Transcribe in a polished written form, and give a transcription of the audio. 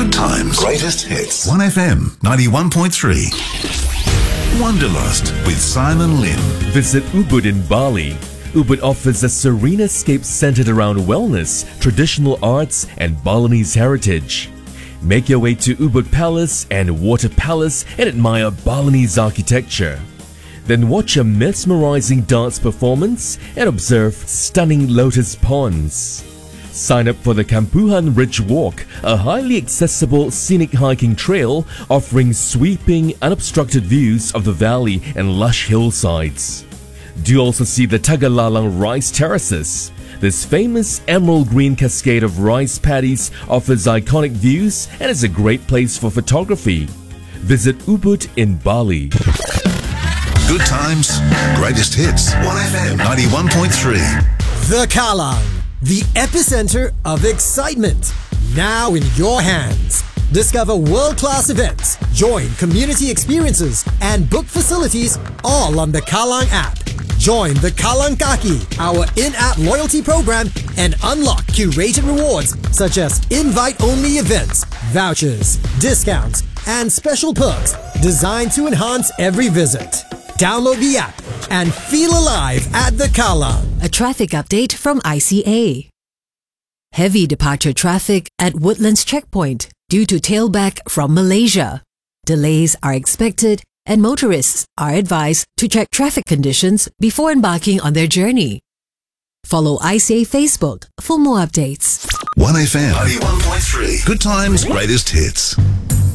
Good times. Greatest hits. 1FM 91.3. Wanderlust with Simon Lim. Visit Ubud in Bali. Ubud offers a serene escape centered around wellness, traditional arts, and Balinese heritage. Make your way to Ubud Palace and Water Palace and admire Balinese architecture. Then watch a mesmerizing dance performance and observe stunning lotus ponds. Sign up for the Kampuhan Ridge Walk, a highly accessible scenic hiking trail offering sweeping, unobstructed views of the valley and lush hillsides. Do also see the Tagalalang Rice Terraces. This famous emerald green cascade of rice paddies offers iconic views and is a great place for photography. Visit Ubud in Bali. Good times, greatest hits. 1FM 91.3. The Kallang, the epicenter of excitement. Now in your hands. Discover world-class events, join community experiences, and book facilities all on the Kallang app. Join the Kallang Kaki, our in-app loyalty program, and unlock curated rewards such as invite-only events, vouchers, discounts, and special perks designed to enhance every visit. Download the app and feel alive at the Kallang. A traffic update from ICA. Heavy departure traffic at Woodlands Checkpoint due to tailback from Malaysia. Delays are expected and motorists are advised to check traffic conditions before embarking on their journey. Follow ICA Facebook for more updates. 1FM 91.3. Good times, greatest hits.